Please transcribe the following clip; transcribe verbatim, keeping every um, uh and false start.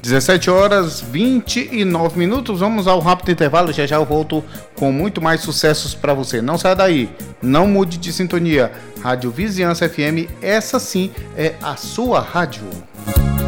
dezessete horas e vinte e nove minutos, vamos ao rápido intervalo, já já eu volto com muito mais sucessos para você. Não saia daí, não mude de sintonia. Rádio Vizinhança F M, essa sim é a sua rádio.